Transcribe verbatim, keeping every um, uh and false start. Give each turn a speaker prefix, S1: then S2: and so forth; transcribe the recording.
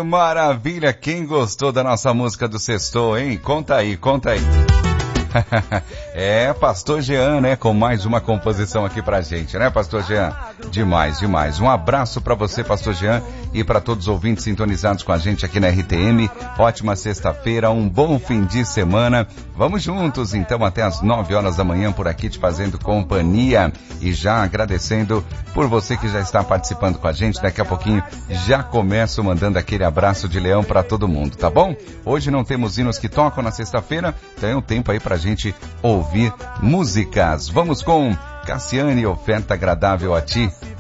S1: maravilha! Quem gostou da nossa música do Sextou, hein? Conta aí, conta aí. É, Pastor Jean, né? Com mais uma composição aqui pra gente, né, Pastor Jean? Demais, demais. Um abraço pra você, Pastor Jean, e pra todos os ouvintes sintonizados com a gente aqui na R T M. Ótima sexta-feira, um bom fim de semana. Vamos juntos, então, até as nove horas da manhã por aqui te fazendo companhia. E já agradecendo por você que já está participando com a gente. Daqui a pouquinho já começo mandando aquele abraço de leão pra todo mundo, tá bom? Hoje não temos hinos que tocam na sexta-feira, então é um tempo aí pra gente ouvir músicas. Vamos com Cassiane, Oferta Agradável a Ti.